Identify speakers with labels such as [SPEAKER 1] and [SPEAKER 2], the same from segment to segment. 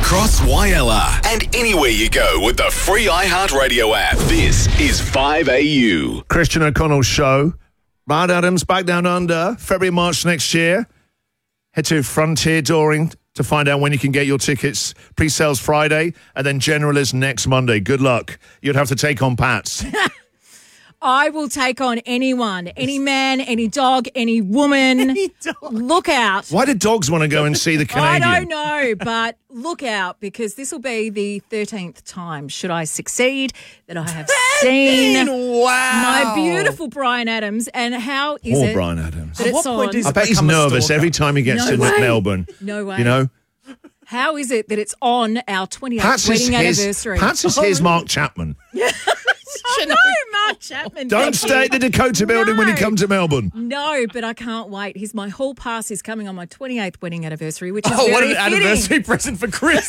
[SPEAKER 1] across Wyella and anywhere you go with the free iHeartRadio app. This is 5AU.
[SPEAKER 2] Christian O'Connell's show. Bryan Adams back down under, February, March next year. Head to Frontier Touring to find out when you can get your tickets. Pre-sales Friday, and then General is next Monday. Good luck. You'd have to take on Pats.
[SPEAKER 3] I will take on anyone, any man, any dog, any woman.
[SPEAKER 4] Any dog.
[SPEAKER 3] Look out.
[SPEAKER 2] Why do dogs want to go and see the Canadian?
[SPEAKER 3] I don't know, but look out, because this will be the 13th time, should I succeed, that I have seen my beautiful Bryan Adams. And how is
[SPEAKER 2] Poor
[SPEAKER 3] it
[SPEAKER 2] Bryan Adams.
[SPEAKER 3] that it's on?
[SPEAKER 2] I bet he's nervous every time he gets to Melbourne.
[SPEAKER 3] No way.
[SPEAKER 2] You know?
[SPEAKER 3] How is it that it's on our 28th
[SPEAKER 2] Pat's
[SPEAKER 3] wedding anniversary?
[SPEAKER 2] Pat's is his Mark Chapman.
[SPEAKER 3] Oh, no, Mark Chapman.
[SPEAKER 2] Don't
[SPEAKER 3] thank
[SPEAKER 2] stay
[SPEAKER 3] you.
[SPEAKER 2] at the Dakota building when you come to Melbourne.
[SPEAKER 3] No, but I can't wait. My hall pass is coming on my 28th wedding anniversary, which is
[SPEAKER 4] Oh,
[SPEAKER 3] very
[SPEAKER 4] what an
[SPEAKER 3] fitting.
[SPEAKER 4] anniversary present for Chris.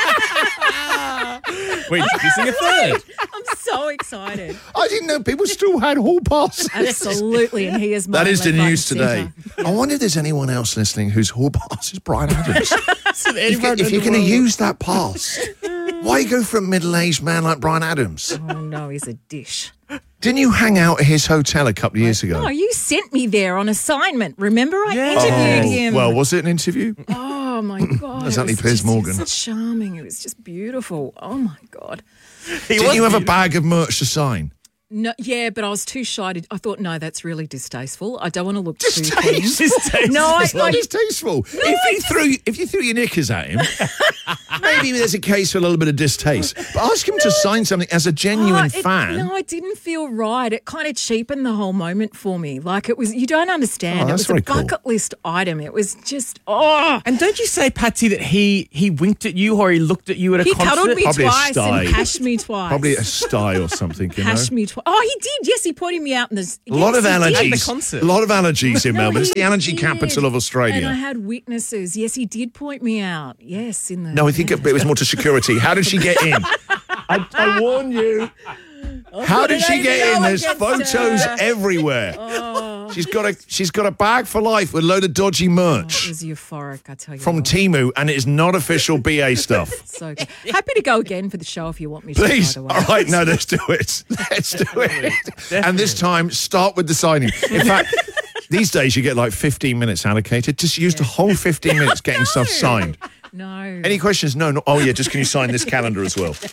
[SPEAKER 4] We're introducing a third.
[SPEAKER 3] I'm so excited.
[SPEAKER 2] I didn't know people still had hall passes.
[SPEAKER 3] Absolutely, and he is my
[SPEAKER 2] That is the
[SPEAKER 3] left
[SPEAKER 2] news
[SPEAKER 3] front
[SPEAKER 2] today.
[SPEAKER 3] centre.
[SPEAKER 2] I wonder if there's anyone else listening whose hall pass is Bryan Adams.
[SPEAKER 4] If
[SPEAKER 2] If you're going to use that pass, why go for a middle-aged man like Bryan Adams?
[SPEAKER 3] Oh, no, he's a dish.
[SPEAKER 2] Didn't you hang out at his hotel a couple of years ago?
[SPEAKER 3] No, you sent me there on assignment. Remember, I interviewed him.
[SPEAKER 2] Well, was it an interview?
[SPEAKER 3] Oh, my God.
[SPEAKER 2] That's
[SPEAKER 3] it
[SPEAKER 2] only
[SPEAKER 3] was
[SPEAKER 2] Piers
[SPEAKER 3] just
[SPEAKER 2] Morgan.
[SPEAKER 3] charming. It was just beautiful. Oh, my God.
[SPEAKER 2] Didn't you have a bag of merch to sign?
[SPEAKER 3] No, yeah, but I was too shy to. I thought, no, that's really distasteful. I don't want to look too
[SPEAKER 2] Distasteful?
[SPEAKER 3] keen. No,
[SPEAKER 2] It's not distasteful. If you threw your knickers at him, maybe there's a case for a little bit of distaste. But ask him to sign something as a genuine fan.
[SPEAKER 3] No, it didn't feel right. It kind of cheapened the whole moment for me. Like it was, you don't understand.
[SPEAKER 2] Oh,
[SPEAKER 3] It
[SPEAKER 2] that's
[SPEAKER 3] was a
[SPEAKER 2] very cool.
[SPEAKER 3] bucket list item. It was just, oh.
[SPEAKER 4] And don't you say, Patsy, that he winked at you or he looked at you at a
[SPEAKER 3] He
[SPEAKER 4] concert?
[SPEAKER 3] cuddled me
[SPEAKER 2] Probably a
[SPEAKER 3] twice
[SPEAKER 2] sty.
[SPEAKER 3] and hashed me twice.
[SPEAKER 2] Probably a sty or something, you know?
[SPEAKER 3] Hashed me twice. Oh, he did. Yes, he pointed me out in the.
[SPEAKER 2] A lot of
[SPEAKER 3] yes, he did.
[SPEAKER 4] At the
[SPEAKER 2] allergies.
[SPEAKER 4] concert.
[SPEAKER 2] A lot of allergies in
[SPEAKER 3] No,
[SPEAKER 2] Melbourne. It's
[SPEAKER 3] he
[SPEAKER 2] the allergy
[SPEAKER 3] did.
[SPEAKER 2] capital of
[SPEAKER 3] And I
[SPEAKER 2] Australia.
[SPEAKER 3] had witnesses. Yes, he did point me out. Yes, in the.
[SPEAKER 2] No, I think it was more to security. How did she get in? I warn you. How did she get in? There's photos everywhere. She's got a bag for life with a load of dodgy
[SPEAKER 3] It
[SPEAKER 2] merch
[SPEAKER 3] was euphoric, I tell you.
[SPEAKER 2] from
[SPEAKER 3] what.
[SPEAKER 2] Temu, and it is not official BA stuff.
[SPEAKER 3] So good. Happy to go again for the show if you want me to.
[SPEAKER 2] Please.
[SPEAKER 3] By the way.
[SPEAKER 2] All right, no, let's do it. Let's do it. And this time, start with the signing. In fact, these days you get like 15 minutes allocated. Just use the whole 15 minutes getting stuff signed.
[SPEAKER 3] No.
[SPEAKER 2] Any questions? No. Oh, yeah, just can you sign this calendar as well?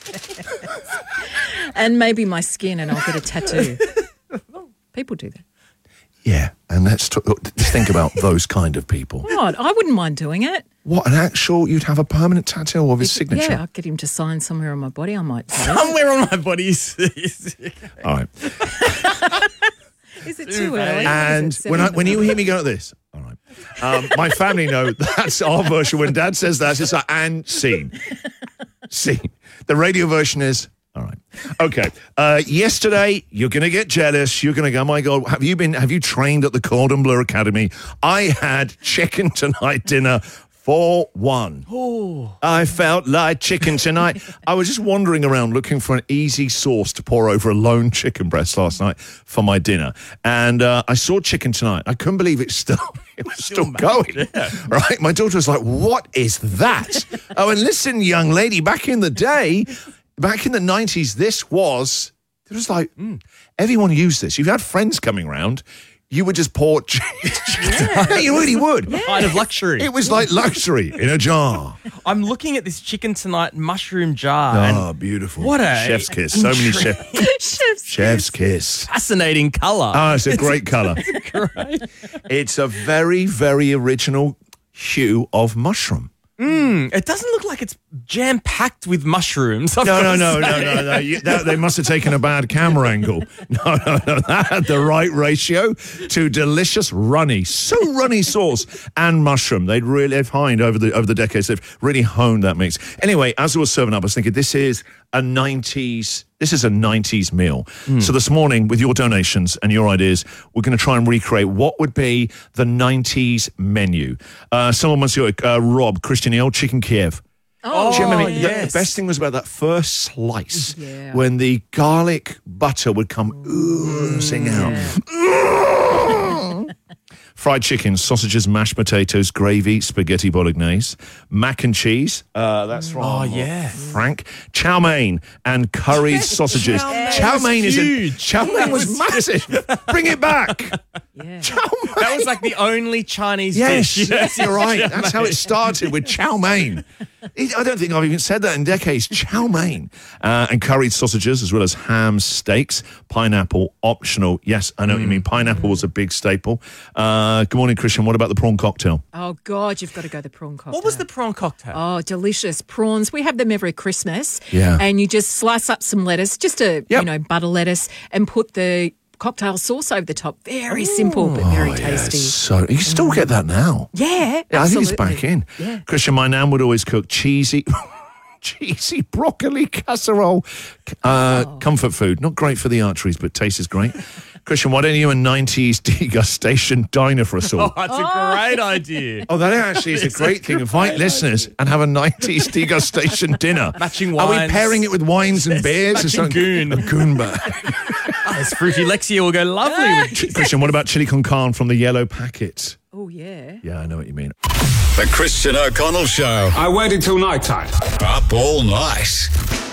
[SPEAKER 3] And maybe my skin, and I'll get a tattoo. People do that.
[SPEAKER 2] Yeah, and let's think about those kind of people.
[SPEAKER 3] What? I wouldn't mind doing it.
[SPEAKER 2] What, an actual, you'd have a permanent tattoo of his signature?
[SPEAKER 3] Yeah, I'll get him to sign somewhere on my body. I might do it.
[SPEAKER 4] Somewhere on my body.
[SPEAKER 2] All right.
[SPEAKER 3] Is it too early?
[SPEAKER 2] And
[SPEAKER 3] Is it
[SPEAKER 2] when you hear me go like this, all right. My family know that's our version. When Dad says that, it's like, and scene. Scene. The radio version is, all right. Okay. Yesterday, you're going to get jealous. You're going to go, oh my God, have you trained at the Cordon Bleu Academy? I had chicken tonight dinner for one. Oh. I felt like chicken tonight. I was just wandering around looking for an easy sauce to pour over a lone chicken breast last night for my dinner. And I saw chicken tonight. I couldn't believe it was still going. Yeah. Right? My daughter was like, what is that? Oh, and listen, young lady, back in the day, back in the 90s, it was like, everyone used this. You've had friends coming around. You would just pour yeah, you really would.
[SPEAKER 4] Kind of luxury.
[SPEAKER 2] It was like luxury in a jar.
[SPEAKER 4] I'm looking at this chicken tonight mushroom jar.
[SPEAKER 2] Oh, beautiful.
[SPEAKER 4] What a
[SPEAKER 2] chef's kiss. So many chef's kiss.
[SPEAKER 4] Fascinating colour.
[SPEAKER 2] Oh, it's a great colour.
[SPEAKER 4] Great.
[SPEAKER 2] It's a very, very original hue of mushroom.
[SPEAKER 4] It doesn't look like it's jam-packed with mushrooms.
[SPEAKER 2] No. They must have taken a bad camera angle. No. That had the right ratio to delicious runny sauce and mushroom. They'd really honed over the decades. They've really honed that mix. Anyway, as I was serving up, I was thinking, this is a 90s meal. So this morning, with your donations and your ideas, we're going to try and recreate what would be the 90s menu. Someone wants to Rob, Christian Hill, chicken Kiev.
[SPEAKER 3] Oh,
[SPEAKER 2] Do you remember
[SPEAKER 4] yes.
[SPEAKER 2] the best thing was about that first slice
[SPEAKER 3] Yeah.
[SPEAKER 2] when the garlic butter would come oozing out. fried chicken, sausages, mashed potatoes, gravy, spaghetti bolognese, mac and cheese. That's from Frank. Chow mein and curried sausages. Chow mein is
[SPEAKER 4] huge.
[SPEAKER 2] Chow mein was massive. Bring it back.
[SPEAKER 3] Yeah.
[SPEAKER 2] Chow mein.
[SPEAKER 4] That was like the only Chinese
[SPEAKER 2] Yes,
[SPEAKER 4] dish.
[SPEAKER 2] yes, you're right. That's how it started with chow mein. I don't think I've even said that in decades. Chow mein. And curried sausages, as well as ham, steaks, pineapple, optional. Yes, I know what you mean. Pineapple was a big staple. Good morning, Christian. What about the prawn cocktail?
[SPEAKER 3] Oh, God, you've got to go the prawn cocktail.
[SPEAKER 4] What was the prawn cocktail?
[SPEAKER 3] Oh, delicious prawns. We have them every Christmas.
[SPEAKER 2] Yeah.
[SPEAKER 3] And you just slice up some lettuce, just a,
[SPEAKER 2] Yep.
[SPEAKER 3] butter lettuce, and put the cocktail sauce over the top. Very simple, but very tasty.
[SPEAKER 2] So you can still get that now.
[SPEAKER 3] Yeah,
[SPEAKER 2] Yeah, I think it's
[SPEAKER 3] absolutely.
[SPEAKER 2] back in.
[SPEAKER 3] Yeah.
[SPEAKER 2] Christian, my nan would always cook cheesy broccoli casserole. Comfort food. Not great for the arteries, but taste is great. Christian, why don't you a 90s degustation diner for us all?
[SPEAKER 4] Oh, that's a great idea.
[SPEAKER 2] Oh, that actually is a great thing. Invite listeners and have a 90s degustation dinner.
[SPEAKER 4] Matching
[SPEAKER 2] Are we
[SPEAKER 4] wines.
[SPEAKER 2] pairing it with wines and beers?
[SPEAKER 4] matching
[SPEAKER 2] something?
[SPEAKER 4] goon.
[SPEAKER 2] A goon bar.
[SPEAKER 4] This fruity Lexia will go lovely with
[SPEAKER 2] Christian, what about chili con carne from the yellow packet?
[SPEAKER 3] Oh, yeah.
[SPEAKER 2] Yeah, I know what you mean.
[SPEAKER 1] The Christian O'Connell Show.
[SPEAKER 5] I waited till night time.
[SPEAKER 1] Up all night.